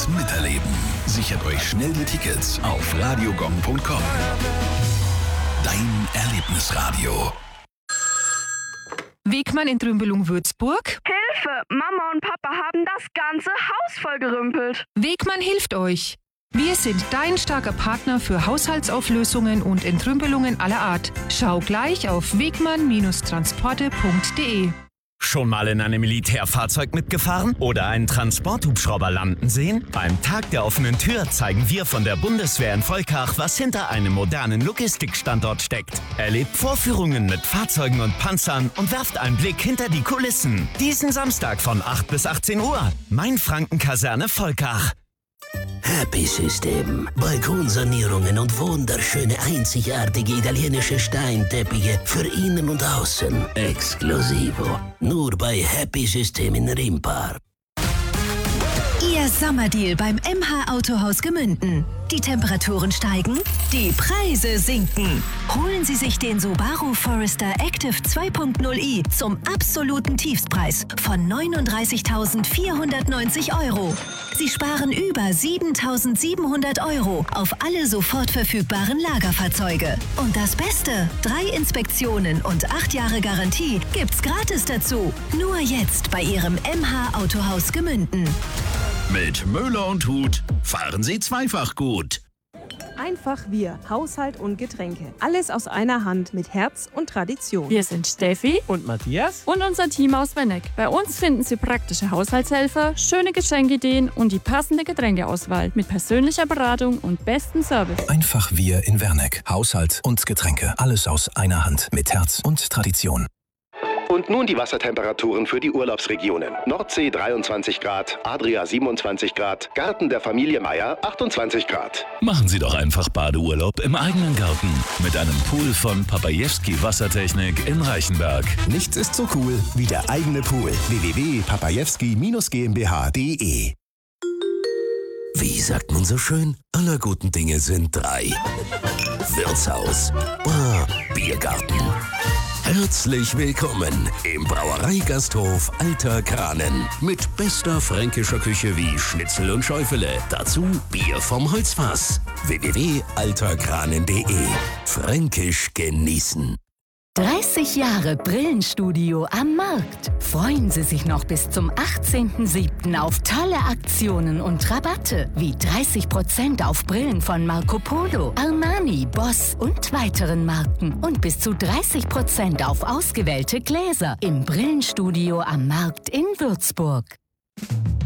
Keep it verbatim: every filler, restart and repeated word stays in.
Erlebnis miterleben. Sichert euch schnell die Tickets auf radiogong punkt com. Dein Erlebnisradio. Wegmann in Trümbelung-Würzburg. Hilfe! Mama und Papa haben das ganze Haus vollgerümpelt. Wegmann hilft euch. Wir sind dein starker Partner für Haushaltsauflösungen und Entrümpelungen aller Art. Schau gleich auf wegmann Transporte punkt de. Schon mal in einem Militärfahrzeug mitgefahren oder einen Transporthubschrauber landen sehen? Beim Tag der offenen Tür zeigen wir von der Bundeswehr in Volkach, was hinter einem modernen Logistikstandort steckt. Erlebt Vorführungen mit Fahrzeugen und Panzern und werft einen Blick hinter die Kulissen. Diesen Samstag von acht bis achtzehn Uhr. Mainfranken-Kaserne Volkach. Happy System. Balkonsanierungen und wunderschöne, einzigartige italienische Steinteppiche für innen und außen. Exklusivo. Nur bei Happy System in Rimpar. Ihr Sommerdeal beim M H Autohaus Gemünden. Die Temperaturen steigen, die Preise sinken. Holen Sie sich den Subaru Forester Active zwei Punkt null i zum absoluten Tiefstpreis von neununddreißigtausendvierhundertneunzig Euro. Sie sparen über siebentausendsiebenhundert Euro auf alle sofort verfügbaren Lagerfahrzeuge. Und das Beste, drei Inspektionen und acht Jahre Garantie gibt's gratis dazu. Nur jetzt bei Ihrem M H Autohaus Gemünden. Mit Möller und Huth fahren Sie zweifach gut. Einfach wir, Haushalt und Getränke. Alles aus einer Hand mit Herz und Tradition. Wir sind Steffi und Matthias und unser Team aus Wenneck. Bei uns finden Sie praktische Haushaltshelfer, schöne Geschenkideen und die passende Getränkeauswahl mit persönlicher Beratung und bestem Service. Einfach wir in Werneck. Haushalt und Getränke. Alles aus einer Hand mit Herz und Tradition. Und nun die Wassertemperaturen für die Urlaubsregionen. Nordsee dreiundzwanzig Grad, Adria siebenundzwanzig Grad, Garten der Familie Meier achtundzwanzig Grad. Machen Sie doch einfach Badeurlaub im eigenen Garten mit einem Pool von Papajewski Wassertechnik in Reichenberg. Nichts ist so cool wie der eigene Pool. w w w punkt papajewski Gmbh punkt de. Wie sagt man so schön? Aller guten Dinge sind drei. Wirtshaus, Bar, Biergarten. Herzlich willkommen im Brauereigasthof Alter Kranen. Mit bester fränkischer Küche wie Schnitzel und Schäufele. Dazu Bier vom Holzfass. w w w punkt alter kranen punkt de. Fränkisch genießen. dreißig Jahre Brillenstudio am Markt. Freuen Sie sich noch bis zum achtzehnten siebten auf tolle Aktionen und Rabatte, wie dreißig Prozent auf Brillen von Marco Polo, Armani, Boss und weiteren Marken und bis zu dreißig Prozent auf ausgewählte Gläser im Brillenstudio am Markt in Würzburg.